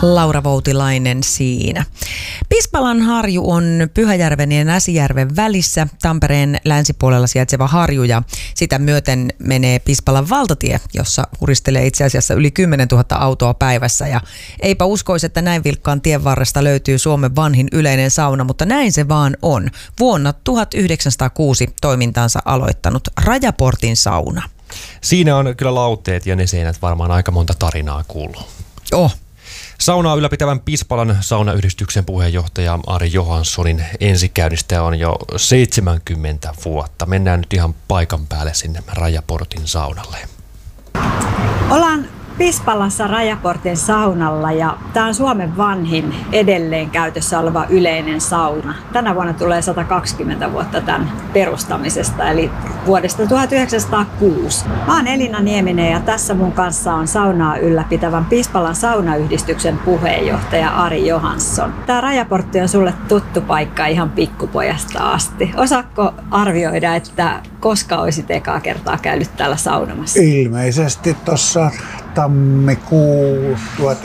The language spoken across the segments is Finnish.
Laura Voutilainen siinä. Pispalan harju on Pyhäjärven ja Näsijärven välissä Tampereen länsipuolella sijaitseva harju ja sitä myöten menee Pispalan valtatie, jossa huristelee itse asiassa yli 10 000 autoa päivässä. Ja eipä uskoisi, että näin vilkkaan tien varresta löytyy Suomen vanhin yleinen sauna, mutta näin se vaan on. Vuonna 1906 toimintaansa aloittanut Rajaportin sauna. Siinä on kyllä lauteet ja ne seinät varmaan aika monta tarinaa kuuluu. Saunaa ylläpitävän Pispalan saunayhdistyksen puheenjohtaja Ari Johanssonin ensikäynnistä on jo 70 vuotta. Mennään nyt ihan paikan päälle sinne Rajaportin saunalle. Ollaan Pispalassa Rajaportin saunalla ja tämä on Suomen vanhin edelleen käytössä oleva yleinen sauna. Tänä vuonna tulee 120 vuotta tämän perustamisesta, eli vuodesta 1906. Mä oon Elina Nieminen ja tässä mun kanssa on saunaa ylläpitävän Pispalan saunayhdistyksen puheenjohtaja Ari Johansson. Tämä Rajaportti on sulle tuttu paikka ihan pikkupojasta asti. Osaatko arvioida, että koska olisit ekaa kertaa käynyt täällä saunomassa? Ilmeisesti tuossa tammikuu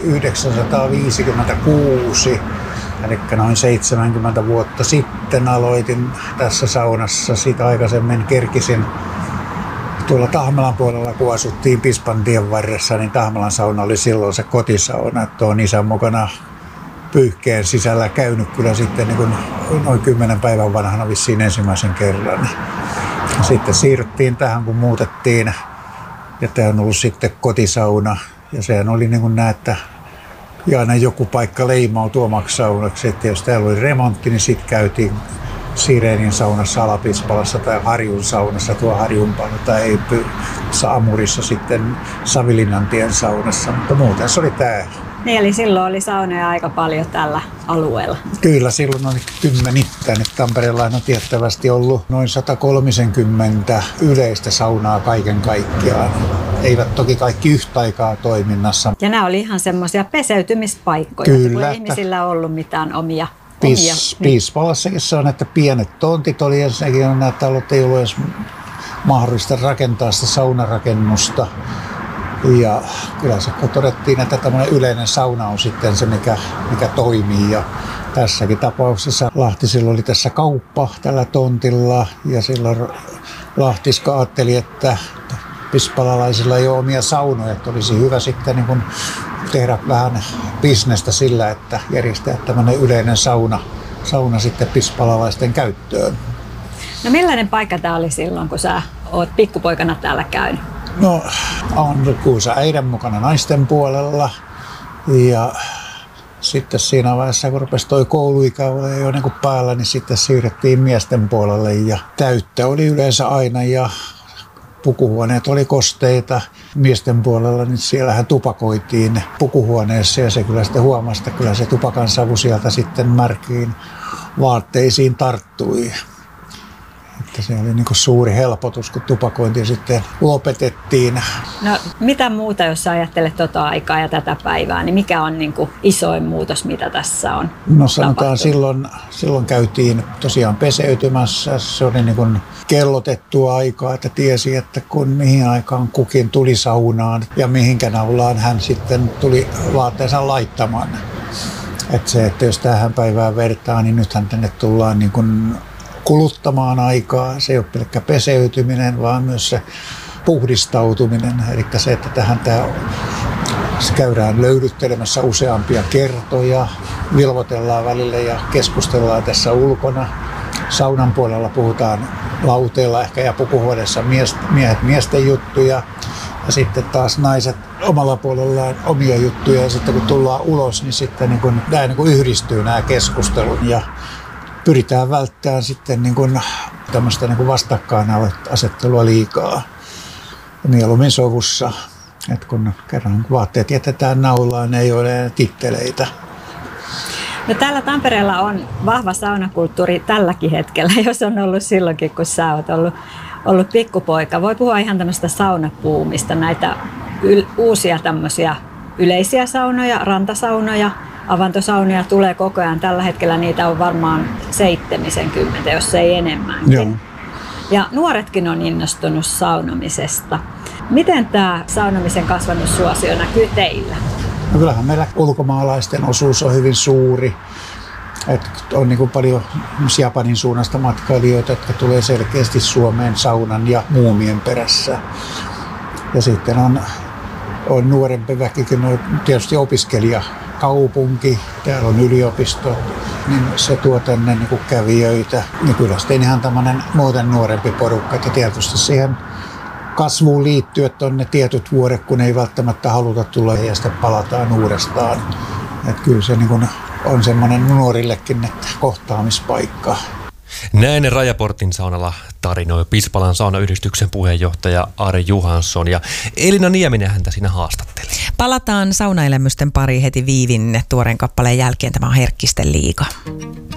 1956, eli noin 70 vuotta sitten aloitin tässä saunassa. Siitä aikaisemmin kerkisin tuolla Tahmelan puolella, kun asuttiin Pispantien varressa, niin Tahmelan sauna oli silloin se kotisauna. Että olen isän mukana pyyhkeen sisällä käynyt kyllä sitten niin kuin noin 10 päivän vanhana vissiin ensimmäisen kerran. Sitten siirryttiin tähän, kun muutettiin. Ja tämä on ollut sitten kotisauna. Ja sehän oli niin kuin näette, ja aina joku paikka leimautui omaksi saunaksi. Että jos täällä oli remontti, niin sitten käytiin Sireenin saunassa Ala-Pispalassa tai Harjun saunassa, tuo Harjunpano tai Amurissa sitten Savilinnantien saunassa. Mutta muuten se oli tämä. Niin, eli silloin oli saunoja aika paljon tällä alueella. Kyllä, silloin oli kymmenittäin. Tampereella on tiettävästi ollut noin 130 yleistä saunaa kaiken kaikkiaan. Eivät toki kaikki yhtä aikaa toiminnassa. Ja nämä oli ihan semmoisia peseytymispaikkoja, kyllä, kun ei ihmisillä ollut mitään omia. Pispalassakin se on, että pienet tontit oli ja sekin on, että ei ollut edes mahdollista rakentaa sitä saunarakennusta. Ja kyllä se todettiin, että tämmöinen yleinen sauna on sitten se, mikä toimii. Ja tässäkin tapauksessa Lahtisilla oli tässä kauppa tällä tontilla. Ja silloin Lahtiska ajatteli, että pispalalaisilla ei ole omia saunoja. Että olisi hyvä sitten niin kuin tehdä vähän bisnestä sillä, että järjestää tämmöinen yleinen sauna sitten pispalalaisten käyttöön. No millainen paikka tämä oli silloin, kun sä oot pikkupoikana täällä käynyt? No, on kuusa äidin mukana naisten puolella ja sitten siinä vaiheessa, kun rupesi toi kouluikä olemaan jo niin kuin päällä, niin sitten siirrettiin miesten puolelle ja täyttä oli yleensä aina ja pukuhuoneet oli kosteita. Miesten puolella, niin siellähän tupakoitiin pukuhuoneessa ja se kyllä sitten huomasi, että kyllä se tupakan savu sieltä sitten märkiin vaatteisiin tarttui. Että se oli niin kuin suuri helpotus, kun tupakointi sitten lopetettiin. No mitä muuta, jos sä ajattelet tota aikaa ja tätä päivää, niin mikä on niin kuin isoin muutos, mitä tässä on No sanotaan silloin käytiin tosiaan peseytymässä. Se oli niin kuin kellotettua aikaa, että tiesi, että kun mihin aikaan kukin tuli saunaan ja mihinkä naulaan hän sitten tuli vaatteensa laittamaan. Että jos tähän päivään vertaa, niin nythän tänne tullaan niin kuin kuluttamaan aikaa. Se ei ole pelkkä peseytyminen, vaan myös se puhdistautuminen. Eli se, että se käydään löydyttelemässä useampia kertoja, vilvotellaan välillä ja keskustellaan tässä ulkona. Saunan puolella puhutaan lauteilla ehkä ja pukuhuoneessa miehet miesten juttuja. Ja sitten taas naiset omalla puolellaan omia juttuja. Ja sitten kun tullaan ulos, niin sitten nämä yhdistyy nämä keskustelut. Ja pyritään välttämään sitten tämmöistä vastakkainasettelua liikaa. Mieluummin sovussa, että kun kerran vaatteet jätetään naulaan, ei ole enää titteleitä. No täällä Tampereella on vahva saunakulttuuri tälläkin hetkellä, jos on ollut silloinkin, kun sä oot ollut pikkupoika. Voi puhua ihan tämmöistä saunapuumista, näitä uusia tämmöisiä yleisiä saunoja, rantasaunoja, avantosaunia tulee koko ajan. Tällä hetkellä niitä on varmaan 70, jos ei enemmänkin. Joo. Ja nuoretkin on innostunut saunomisesta. Miten tämä saunomisen kasvanut suosio näkyy teillä? No kyllähän meillä ulkomaalaisten osuus on hyvin suuri. Että on niin kuin paljon Japanin suunnasta matkailijoita, jotka tulee selkeästi Suomeen saunan ja muumien perässä. Ja sitten on nuorempi väkikin, on tietysti opiskelijakaupunki, täällä on yliopisto, niin se tuo tänne niin kuin kävijöitä. Ja kyllä sitten ihan tämmöinen muuten nuorempi porukka, ja tietysti siihen kasvuun liittyy, että on ne tietyt vuodet, kun ei välttämättä haluta tulla ja sitten palataan uudestaan. Että kyllä se niin kuin on semmoinen nuorillekin että kohtaamispaikka. Näin Rajaportin saunalla tarinoi Pispalan saunayhdistyksen puheenjohtaja Ari Johansson ja Elina Nieminen häntä siinä haastatteli. Palataan saunaelämysten pari heti Viivin tuoreen kappaleen jälkeen. Tämä on Herkkisten liiga.